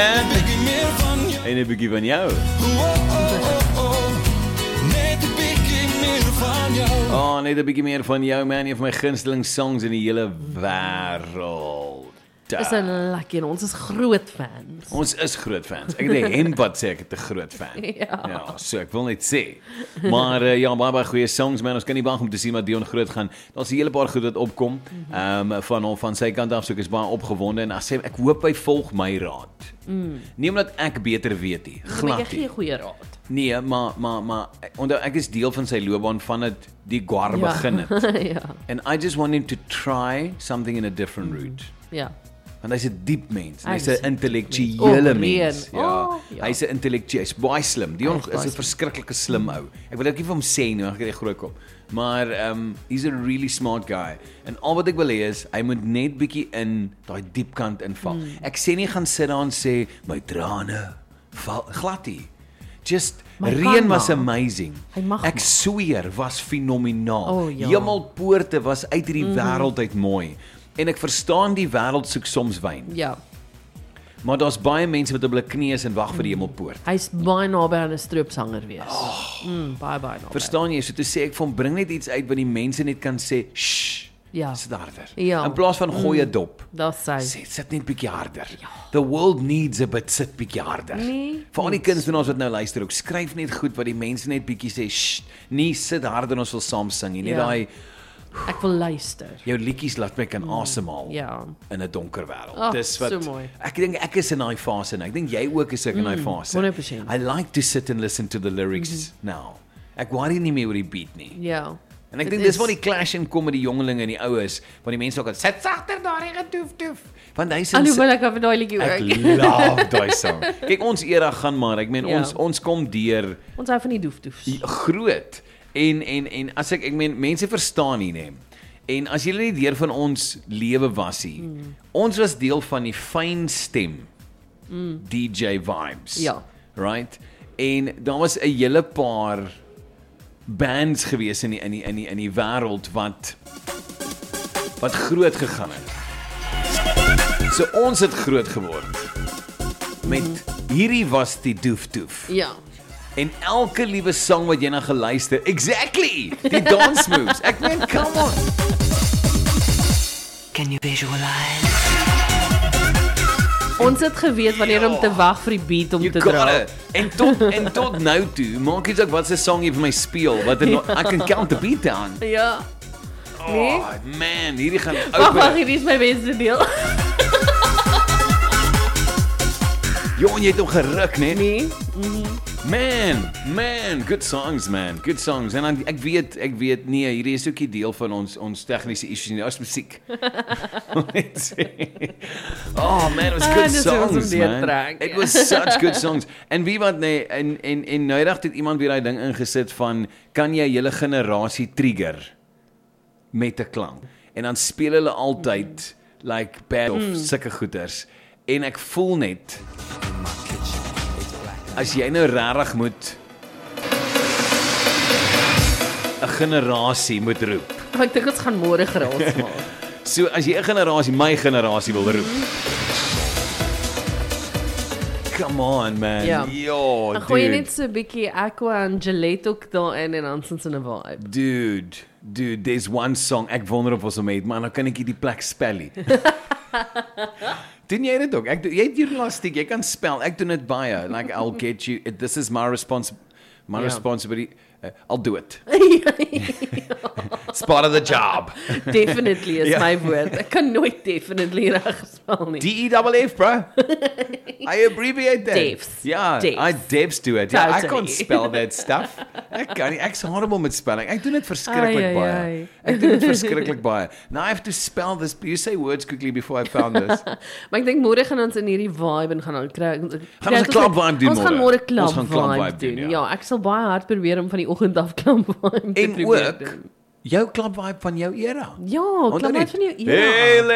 En 'n bietjie van jou. Oh, net 'n bietjie meer van jou, man. Een van my gunsteling songs in die hele wêreld. Is 'n lekker, ons is groot fans. Ons is groot fans. Ek het 'n hemp wat sê ek het 'n groot fan. Ja, so ek wil net sê. Maar ja, baie goeie songs, man. Ons kan nie wag om te sien wat Dion groot gaan. Daar's 'n hele paar goed wat opkom. Van sy kant af, so ek is baie opgewonde en ek hoop hy volg my raad. Nie omdat ek beter weet nie. Glad nie. Ek gee goeie raad. Nee, maar onthou ek is deel van sy loopbaan van dit die Guar begin het. Ja. And I just want him to try something in a different route. Ja. Want hy's 'n diep mens, hy's 'n intellektuele mens. Ja. Hy's 'n intellektueel, hy's baie slim. Dion is 'n verskriklike slim ou. Ek wil ook nie vir hom sê nie, want ek het groot kop. Maar he's a really smart guy. En al wat ek wil hê is hy moet net bietjie in daai diep kant inval. Ek sê nie gaan sit daar en sê my trane val glad nie. Just Reën was amazing. Ek sweer was fenomenaal. Hemelpoorte was uit hierdie wêreld uit mooi. En ek verstaan die wêreld soek soms wyn. Ja. Maar daar's baie mense wat op hulle knieë is en wag vir die hemelpoort. Hy's baie naby aan 'n stroopsanger wees. Baie naby. Verstaan jy? So te sê ek van bring net iets uit wat die mense net kan sê, "Shh." Ja. Sit harder. Ja. In plaas van gooi 'n dop. Dis sy. Sit net bietjie harder. Ja. The world needs a bit sit bietjie harder. Nee, vir al die kunstenaars wat nou luister, ook skryf net goed wat die mense net bietjie sê, "Shh." Nee, sit harder, ons wil saam sing. Net daai ek wil luister. Jou liedjies laat my kan asemhaal in 'n donker wêreld. Dis wat so mooi. Ek dink ek is in daai fase en ek dink jy ook is in daai fase. 100%. I like to sit and listen to the lyrics now. Ek worry nie meer oor die beat nie. Ja. En ek dink dis waar die clash in kom met die jongelinge en die oues, want die mense ook sit sagter daai gedoef. Want hy sê alhoewel ek af daai liedjie ook. Ek love daai song. Kyk, ons era gaan maar. Ek meen ons kom deur. Ons hou van die doef. Groot. En as ek meen mense verstaan nie, nee. En as julle nie deur van ons lewe was nie. Ons was deel van die fyn stem. DJ vibes. Ja. Right? En daar was 'n hele paar bands gewees in die wêreld wat groot gegaan het. So ons het groot geword met hierdie was die doef. Ja. En elke liewe sang wat jy na geluister, exactly, die dance moves. Ek meen, come on. Can you visualize? Ons het geweet wanneer om te wag vir die beat om te dra. En tot nou toe, maak iets ook wat se song jy vir my speel, wat I can count the beat down. Ja. Nee? Oh man, hierdie gaan Wag, hierdie is my beste deel. Joh, jy het hom geruk, né? Nee. Man, good songs, man. Good songs. En ek weet nee, hierdie is ook nie deel van ons tegniese issues nie. Ons musiek. Oh man, it was good songs, man. It was such good songs. En wie wat nee, en nou het iemand weer daai ding ingesit van kan jy hele generasie trigger met 'n klank. En dan speel hulle altyd like bad of sulke goeters. En ek voel net as jy nou regtig moet 'n generasie moet roep. Ek dink ons gaan môre geraas maak. So as jy 'n generasie, my generasie wil roep. Come on man. Ja. Yo, dan gooi jy net so 'n bietjie Aqua en Gillette ook daarin en dan sins in 'n vibe. Dude, there's one song ek wonder of ons hom het, maar nou kan ek nie die plek spel nie. Doen jy dit ook? Jy het journalistiek, jy kan spel. Ek doen dit baie. Like I'll get you. This is my responsibility. I'll do it. It's part of the job. Definitely is my woord. Ek kan nooit definitely reg spel nie. DEFF, bro. I abbreviate that. Devs. Yeah, I devs do it. Yeah, I can't spell that stuff. Ek kan nie. Ek's horrible met spelling. Ek doen dit verskriklik baie. Ek doen dit verskriklik baie. Now I have to spell this. You say words quickly before I found this. Maar ek dink môre gaan ons in hierdie vibe en gaan kry. Gaan ons 'n klap vibe doen môre? Ons gaan môre klap vibe doen. Ja, ek sal baie hard probeer om van die oggend af klap vibe te probeer doen. Jou klap vibe van jou era. Ja, klap vibe van jou era. Hey,